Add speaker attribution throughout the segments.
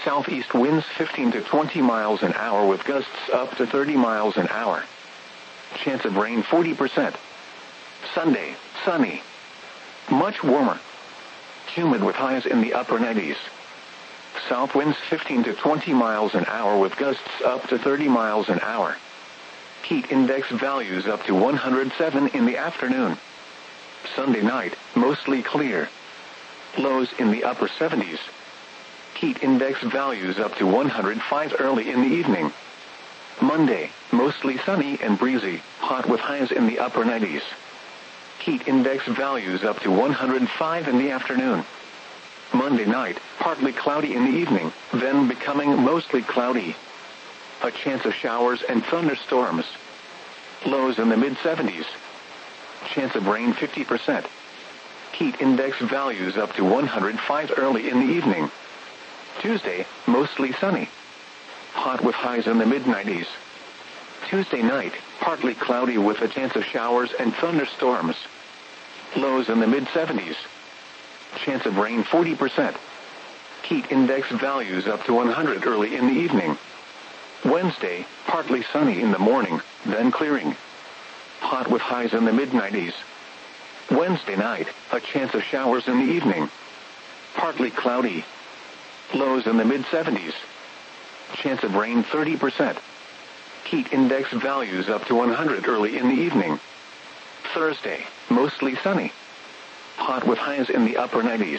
Speaker 1: Southeast winds 15 to 20 miles an hour with gusts up to 30 miles an hour. Chance of rain 40%. Sunday, sunny. Much warmer. Humid with highs in the upper 90s. South winds 15 to 20 miles an hour with gusts up to 30 miles an hour. Heat index values up to 107 in the afternoon. Sunday night, mostly clear. Lows in the upper 70s. Heat index values up to 105 early in the evening. Monday, mostly sunny and breezy, hot with highs in the upper 90s. Heat index values up to 105 in the afternoon. Monday night, partly cloudy in the evening, then becoming mostly cloudy. A chance of showers and thunderstorms. Lows in the mid-70s. Chance of rain 50%. Heat index values up to 105 early in the evening. Tuesday, mostly sunny. Hot with highs in the mid-90s. Tuesday night, partly cloudy with a chance of showers and thunderstorms. Lows in the mid-70s. Chance of rain 40%. Heat index values up to 100 early in the evening. Wednesday, partly sunny in the morning, then clearing. Hot with highs in the mid-90s. Wednesday night, a chance of showers in the evening. Partly cloudy. Lows in the mid-70s. Chance of rain 30%. Heat index values up to 100 early in the evening. Thursday, mostly sunny. Hot with highs in the upper 90s.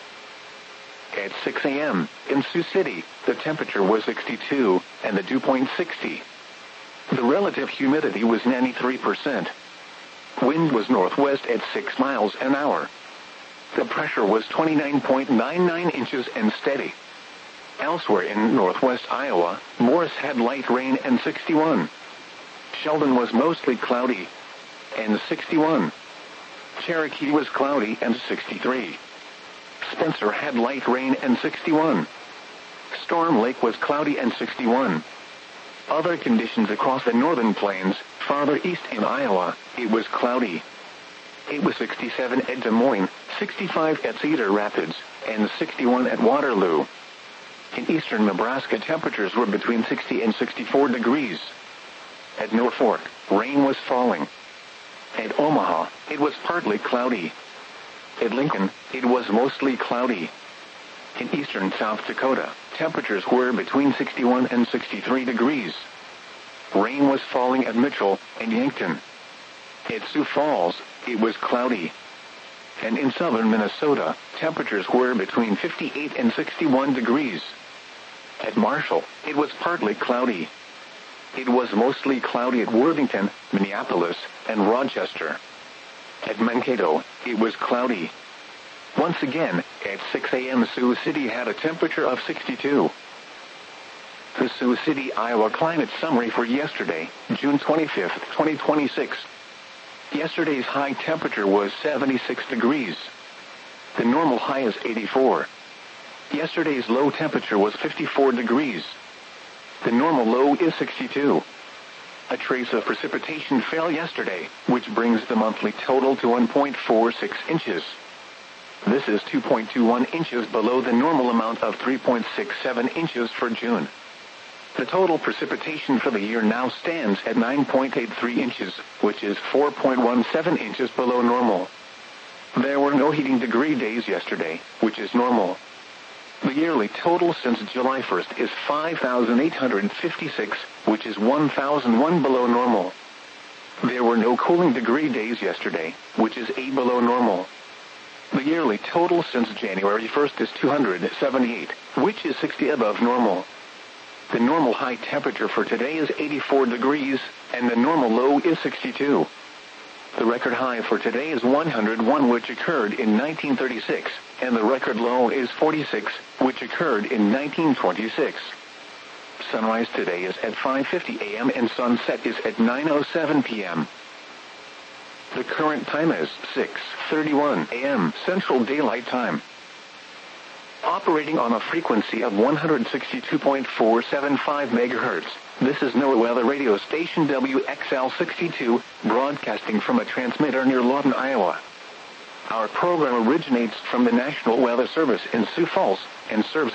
Speaker 1: At 6 a.m., in Sioux City, the temperature was 62, and the dew point 60. The relative humidity was 93%. Wind was northwest at 6 miles an hour. The pressure was 29.99 inches and steady. Elsewhere in northwest Iowa, Morris had light rain and 61. Sheldon was mostly cloudy, and 61. Cherokee was cloudy and 63. Spencer had light rain and 61. Storm Lake was cloudy and 61. Other conditions across the northern plains, farther east in Iowa, it was cloudy. It was 67 at Des Moines, 65 at Cedar Rapids, and 61 at Waterloo. In eastern Nebraska, temperatures were between 60 and 64 degrees. At Norfolk, rain was falling. At Omaha, it was partly cloudy. At Lincoln, it was mostly cloudy. In eastern South Dakota, temperatures were between 61 and 63 degrees. Rain was falling at Mitchell and Yankton. At Sioux Falls, it was cloudy. And in southern Minnesota, temperatures were between 58 and 61 degrees. At Marshall, it was partly cloudy. It was mostly cloudy at Worthington, Minneapolis, and Rochester. At Mankato, it was cloudy. Once again, at 6 a.m. Sioux City had a temperature of 62. The Sioux City, Iowa climate summary for yesterday, June 25, 2026. Yesterday's high temperature was 76 degrees. The normal high is 84. Yesterday's low temperature was 54 degrees. The normal low is 62. A trace of precipitation fell yesterday, which brings the monthly total to 1.46 inches. This is 2.21 inches below the normal amount of 3.67 inches for June. The total precipitation for the year now stands at 9.83 inches, which is 4.17 inches below normal. There were no heating degree days yesterday, which is normal. The yearly total since July 1st is 5,856, which is 1,001 below normal. There were no cooling degree days yesterday, which is 8 below normal. The yearly total since January 1st is 278, which is 60 above normal. The normal high temperature for today is 84 degrees, and the normal low is 62. The record high for today is 101, which occurred in 1936, and the record low is 46, which occurred in 1926. Sunrise today is at 5:50 a.m. and sunset is at 9:07 p.m. The current time is 6:31 a.m. Central Daylight Time. Operating on a frequency of 162.475 MHz, this is NOAA Weather Radio Station WXL62, broadcasting from a transmitter near Lawton, Iowa. Our program originates from the National Weather Service in Sioux Falls and serves